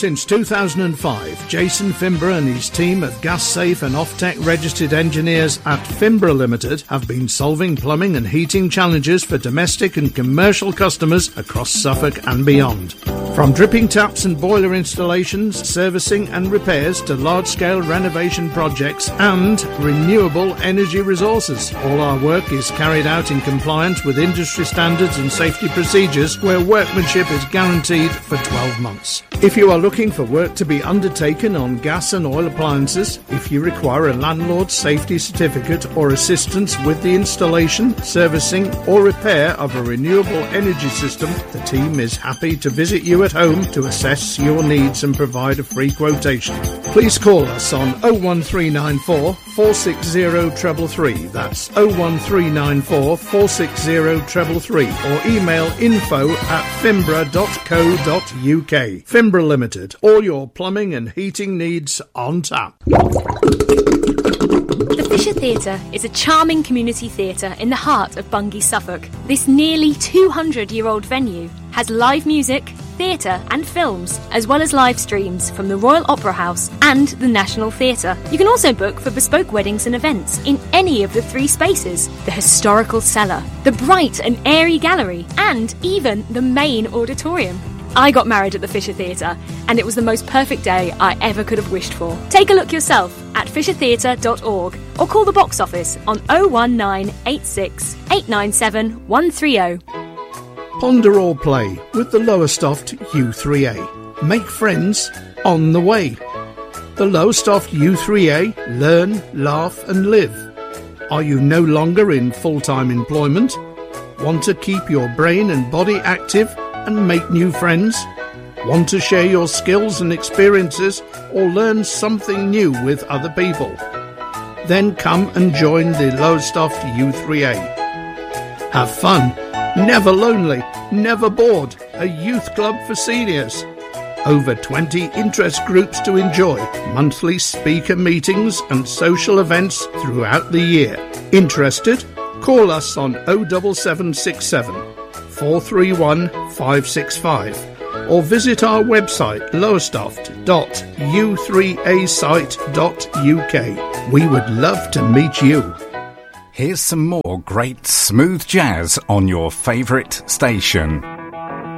Since 2005, Jason Fimbra and his team of gas-safe and Offtech registered engineers at Fimbra Limited have been solving plumbing and heating challenges for domestic and commercial customers across Suffolk and beyond. From dripping taps and boiler installations, servicing and repairs to large-scale renovation projects and renewable energy resources, all our work is carried out in compliance with industry standards and safety procedures where workmanship is guaranteed for 12 months. If you are looking for work to be undertaken on gas and oil appliances, if you require a landlord safety certificate or assistance with the installation, servicing or repair of a renewable energy system, the team is happy to visit you at home to assess your needs and provide a free quotation. Please call us on 01394 460 333. That's 01394 460 333 or email info@fimbra.co.uk. Fimbra Limited. All your plumbing and heating needs on tap. The Fisher Theatre is a charming community theatre in the heart of Bungay, Suffolk. This nearly 200-year-old venue has live music, theatre and films, as well as live streams from the Royal Opera House and the National Theatre. You can also book for bespoke weddings and events in any of the 3 spaces: the historical cellar, the bright and airy gallery, and even the main auditorium. I got married at the Fisher Theatre, and it was the most perfect day I ever could have wished for. Take a look yourself at fishertheatre.org or call the box office on 01986 897 130. Ponder or play with the Lowestoft U3A. Make friends on the way. The Lowestoft U3A, learn, laugh and live. Are you no longer in full-time employment? Want to keep your brain and body active and make new friends? Want to share your skills and experiences or learn something new with other people? Then come and join the Lowestoft U3A. Have fun, never lonely, never bored, a youth club for seniors. Over 20 interest groups to enjoy, monthly speaker meetings and social events throughout the year. Interested? Call us on 07767 431 565 or visit our website lowestoft.u3asite.uk. We would love to meet you. Here's some more great smooth jazz on your favourite station.